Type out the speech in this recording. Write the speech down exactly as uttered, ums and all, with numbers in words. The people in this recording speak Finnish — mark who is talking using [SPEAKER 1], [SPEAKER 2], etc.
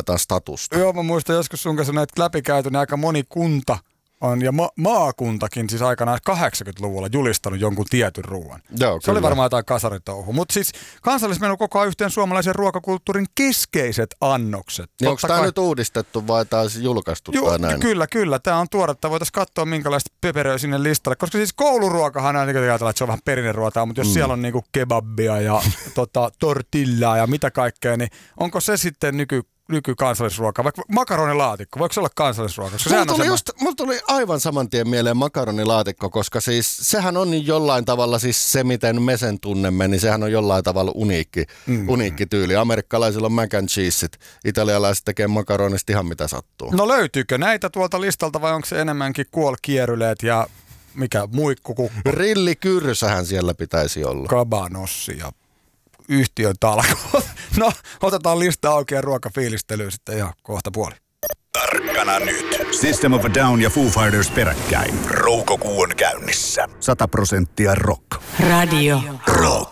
[SPEAKER 1] jotain statusta.
[SPEAKER 2] Joo, mä muistan joskus sun kanssa näitä läpikäyty, niin aika moni kunta on, ja ma- maakuntakin siis aikanaan kahdeksankymmentäluvulla julistanut jonkun tietyn ruoan.
[SPEAKER 1] Joo,
[SPEAKER 2] se
[SPEAKER 1] kyllä.
[SPEAKER 2] oli varmaan jotain kasaritouhu. Mutta siis kansallismenu kokoaa yhteen suomalaisen ruokakulttuurin keskeiset annokset.
[SPEAKER 1] Niin onko tämä
[SPEAKER 2] kai...
[SPEAKER 1] nyt uudistettu vai taas julkaistu
[SPEAKER 2] Ju-
[SPEAKER 1] tai näin?
[SPEAKER 2] Kyllä, kyllä. Tämä on tuoretta. Voitaisiin katsoa, minkälaista pöperöä sinne listalle. Koska siis kouluruokahan on, niin ajatellaan, että se on vähän perinneruotaa, mutta jos mm. siellä on niinku kebabbia ja tota, tortillaa ja mitä kaikkea, niin onko se sitten nyky nykykansallisruokaa, vaikka makaronilaatikko, voiko se olla kansallisruoka?
[SPEAKER 1] Mulla tuli, just, mulla tuli aivan saman tien mieleen makaronilaatikko, koska siis sehän on niin jollain tavalla siis se, miten me sen tunnemme, niin sehän on jollain tavalla uniikki, mm. uniikki tyyli. Amerikkalaisilla on mac and cheeseit, italialaiset tekee makaronista ihan mitä sattuu.
[SPEAKER 2] No löytyykö näitä tuolta listalta vai onko se enemmänkin kuolkieryleet ja mikä muikkukukko?
[SPEAKER 1] Rillikyrsähän siellä pitäisi olla.
[SPEAKER 2] Kabanossi ja yhtiön talkoot. No, otetaan lista auki ja ruokafiilistelyä sitten ihan kohta puoli.
[SPEAKER 3] Tarkkana nyt. System of a Down ja Foo Fighters peräkkäin. Roukokuu on käynnissä. Sata prosenttia rock.
[SPEAKER 4] Radio.
[SPEAKER 3] Rock.